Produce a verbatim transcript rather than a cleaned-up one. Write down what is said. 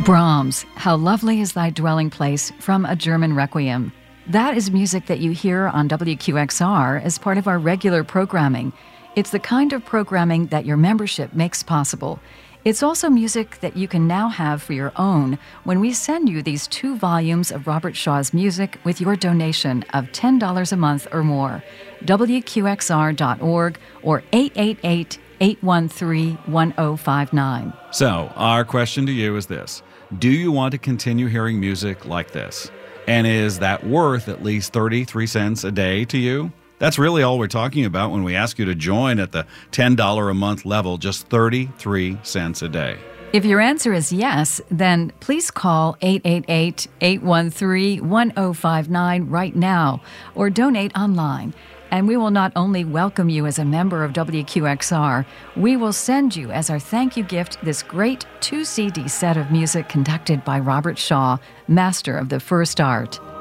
Brahms, How Lovely is Thy Dwelling Place, from A German Requiem. That is music that you hear on W Q X R as part of our regular programming. It's the kind of programming that your membership makes possible. It's also music that you can now have for your own when we send you these two volumes of Robert Shaw's music with your donation of ten dollars a month or more. W Q X R dot org or eight eight eight, eight one three, one zero five nine. So, our question to you is this. Do you want to continue hearing music like this? And is that worth at least thirty-three cents a day to you? That's really all we're talking about when we ask you to join at the ten dollars a month level, just thirty-three cents a day. If your answer is yes, then please call eight eight eight, eight one three, one zero five nine right now or donate online. And we will not only welcome you as a member of W Q X R, we will send you as our thank you gift this great two C D set of music conducted by Robert Shaw, master of the first art.